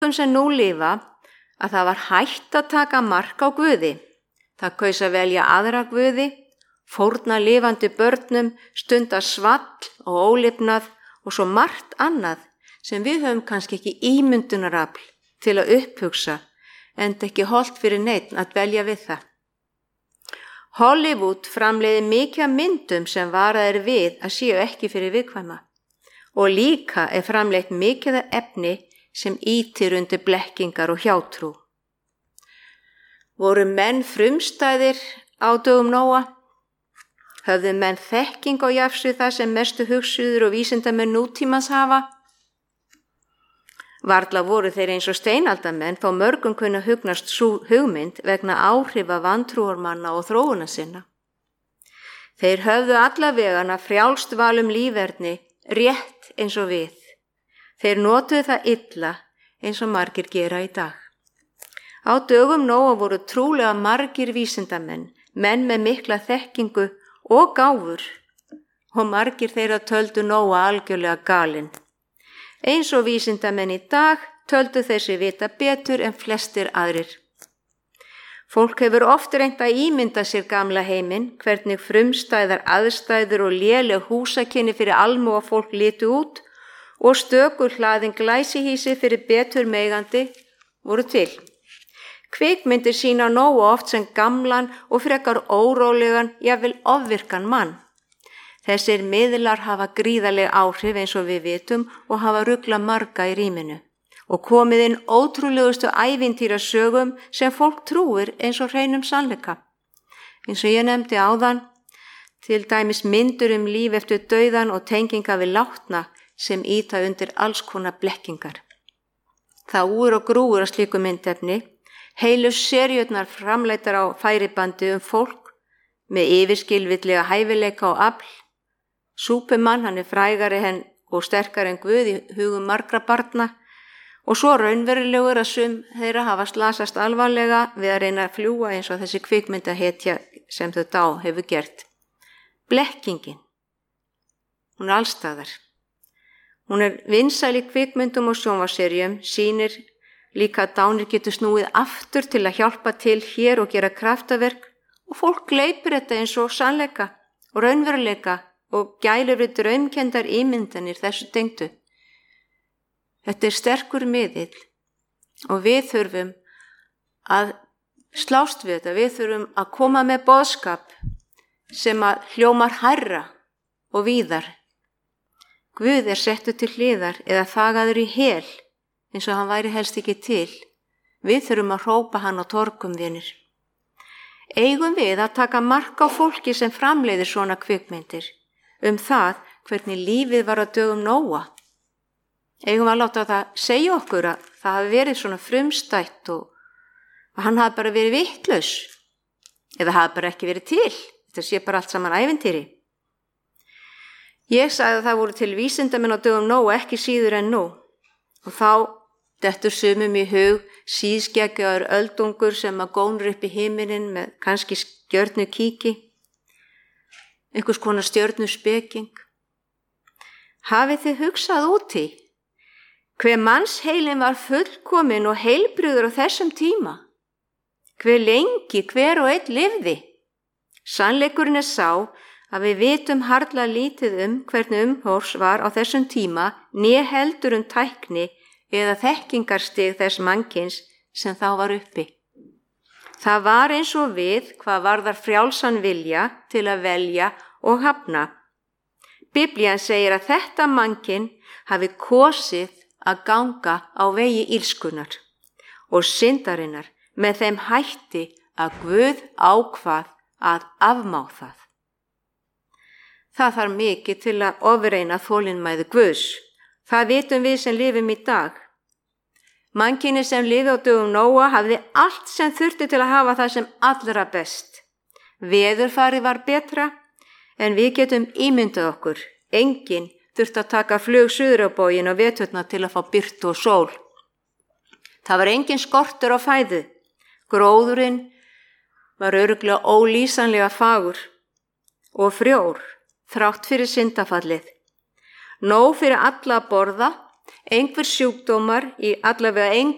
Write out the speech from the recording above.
sem nú lifa að það var hætt að taka mark á Guði. Það kaus að velja aðra guði, fórna lifandi börnum, stunda svall og ólifnað og svo margt annað sem við höfum kannski ekki ímyndunarafl til að upphugsa, enda ekki hollt fyrir neinn að velja við það. Hollywood framleiðir mikið af myndum sem varaðir við að séu ekki fyrir viðkvæma og líka er framleitt mikið af efni sem ýtir undir blekkingar og hjátrú. Voru menn frumstæðir á dögum Nóa? Höfðu menn þekking á jafns við það sem mestu hugsuður og vísindamenn nútímans hafa? Varla voru þeir eins og steinaldamenn þó mörgum kunna hugnast sú hugmynd vegna áhrifa vantrúarmanna og þróuna sinna. Þeir höfðu allavegana frjálst val líferni, rétt eins og við. Þeir notuðu það illa eins og margir gera í dag. Á dögum Nóa voru trúlega margir vísindamenn, menn með mikla þekkingu og gáfur, og margir þeirra töldu Nóa algjörlega galinn. Eins og vísindamenn í dag töldu þessi vita betur en flestir aðrir. Fólk hefur oft reynt að ímynda sér gamla heiminn, hvernig frumstæðar aðstæður og léleg húsakynni fyrir almúga fólk litu út og stökur hlaðin glæsihýsi fyrir betur megandi voru til. Kvikmyndir sýna Nóa oft sem gamlan og frekar órólegan, jafnvel ofvirkan mann. Þessir miðlar hafa gríðarleg áhrif eins og við vitum og hafa ruglað marga í rýminu og komið inn ótrúlegustu ævintýrasögum sem fólk trúir eins og hreinum sannleika. Eins og ég nefndi áðan, til dæmis myndur líf eftir dauðan og tenginga við látna sem ýta undir alls konar blekkingar. Það úr og grúur á slíku myndefni, heilu seríurnar framleitar á færibandi fólk með yfirskilvitlega hæfileika og afl. Súpermann, hann er frægari og sterkari en Guð í hugum margra barna og svo raunverulegur að sum þeirra hafa slasast alvarlega við að reyna að fljúga eins og þessi kvikmyndahetja sem þau dá hefur gert. Blekkingin, hún er allstaðar. Hún er vinsæl í kvikmyndum og sjónvarpsseríum, sýnir líka að dánir getur snúið aftur til að hjálpa til hér og gera kraftaverk og fólk gleypir þetta eins og sannleika og raunveruleika og gælir við draumkendar ímyndanir þessu tengdu. Þetta er sterkur miðill og við þurfum að slást við þetta, við þurfum að koma með boðskap sem að hljómar hærra og víðar. Guð er settur til hliðar eða þagaður í hel eins og hann væri helst ekki til. Við þurfum að hrópa hann á torgum, vinir. Eigum við að taka mark á fólki sem framleiðir svona kvikmyndir það hvernig lífið var á dögum Nóa? Eigum við að láta það segja okkur að það hafi verið svona frumstætt og að hann hafi bara verið vitlaus eða hafi bara ekki verið til? Þetta sé bara allt saman ævintýri. Ég sagði að það voru til vísindamenn á dögum Nóa ekki síður en nú og þá dettur sumum í hug síðskeggjaður öldungur sem að gónur upp í himinin með kannski stjörnukíki, einhvers konar stjörnuspeking. Hafið þið hugsað út í hve mannsheilin var fullkomin og heilbrigður á þessum tíma? Hve lengi hver og einn lifði? Sannleikurinn er sá að við vitum harla lítið hvernig umhorfs var á þessum tíma né heldur tækni eða þekkingarstig þess mannkyns sem þá var uppi. Það var eins og við hvað varðar frjálsan vilja til að velja og hafna. Biblían segir að þetta mannkyn hafi kosið að ganga á vegi illskunnar og syndarinnar með þeim hætti að Guð ákvað að afmá það. Það þarf mikið til að ofreina þolinmæði Guðs. Það vitum við sem lifum í dag. Mannkynið sem lifði á dögum Nóa hafði allt sem þurfti til að hafa það sem allra best. Veðurfarið var betra en við getum ímyndað okkur. Enginn þurfti að taka flug suður á bóginn og veturna til að fá birtu og sól. Það var engin skortur á fæðu. Gróðurinn var örugglega ólýsanlega fagur og frjór þrátt fyrir syndafallið. Nóg fyrir alla að borða, einhver sjúkdómar í allavega